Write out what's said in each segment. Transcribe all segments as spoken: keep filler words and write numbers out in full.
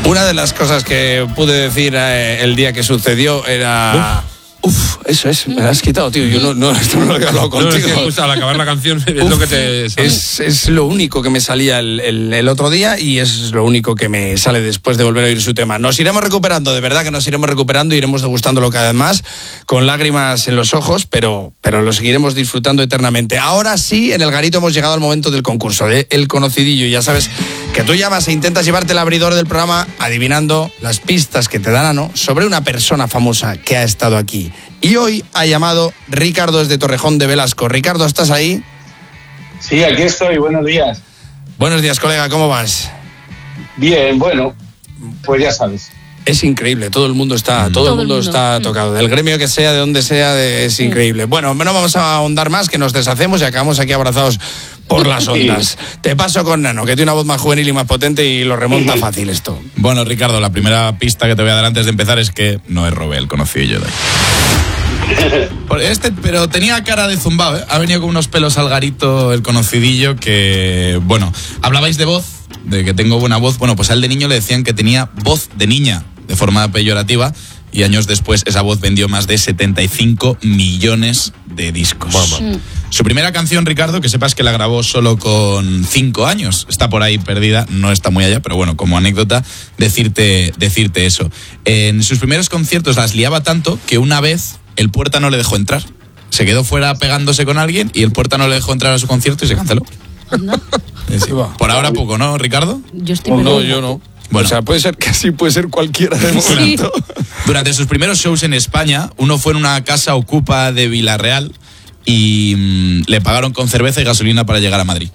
Una de las cosas que pude decir eh, el día que sucedió era... Uf. Uf, eso es, me lo has quitado, tío. Yo no, no, esto no lo he hablado contigo. No, es que justo al acabar la canción es Uf, lo que te sale. Es, es lo único que me salía el, el, el otro día y es lo único que me sale después de volver a oír su tema. Nos iremos recuperando, de verdad que nos iremos recuperando, iremos degustándolo cada vez más, con lágrimas en los ojos, pero, pero lo seguiremos disfrutando eternamente. Ahora sí, en el garito hemos llegado al momento del concurso, de El Conocidillo. Ya sabes que tú llamas e intentas llevarte el abridor del programa adivinando las pistas que te dan Ano sobre una persona famosa que ha estado aquí. Y hoy ha llamado Ricardo desde Torrejón de Velasco. Ricardo, ¿estás ahí? Sí, aquí estoy. Buenos días. Buenos días, colega. ¿Cómo vas? Bien, bueno, pues ya sabes. Es increíble, todo el mundo está, todo, todo el mundo, mundo está tocado. Del gremio que sea, de donde sea, de, es increíble. Bueno, no vamos a ahondar más, que nos deshacemos y acabamos aquí abrazados por las ondas. Sí. Te paso con Nano, que tiene una voz más juvenil y más potente y lo remonta sí. fácil esto. Bueno, Ricardo, la primera pista que te voy a dar antes de empezar es que no es Robé, el conocidillo de ahí. Este, pero tenía cara de zumbao, ¿eh? Ha venido con unos pelos al garito el conocidillo que, bueno, hablabais de voz, de que tengo buena voz. Bueno, pues a él de niño le decían que tenía voz de niña, de forma peyorativa, y años después esa voz vendió más de setenta y cinco millones de discos. Vamos. Su primera canción, Ricardo, que sepas que la grabó solo con cinco años. Está por ahí perdida, no está muy allá, pero bueno, como anécdota, decirte, decirte eso. En sus primeros conciertos las liaba tanto que una vez el Puerta no le dejó entrar. Se quedó fuera pegándose con alguien y el Puerta no le dejó entrar a su concierto y se canceló. Sí, por ahora poco, ¿no, Ricardo? Yo estoy oh, No, yo no. Bueno. O sea, puede ser que así, puede ser cualquiera de momento. Sí. Durante sus primeros shows en España, uno fue en una casa ocupa de Villarreal y mmm, le pagaron con cerveza y gasolina para llegar a Madrid.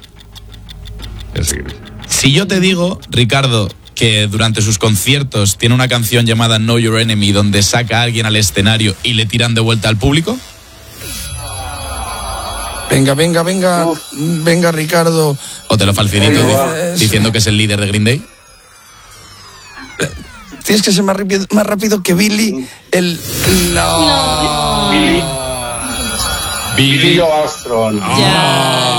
Si yo te digo, Ricardo, que durante sus conciertos tiene una canción llamada Know Your Enemy, donde saca a alguien al escenario y le tiran de vuelta al público. Venga, venga, venga, venga, Ricardo. O te lo facilito dic- diciendo que es el líder de Green Day. Tienes que ser más rápido, más rápido que Billy. El. No. Billy. Billy Armstrong. Yeah.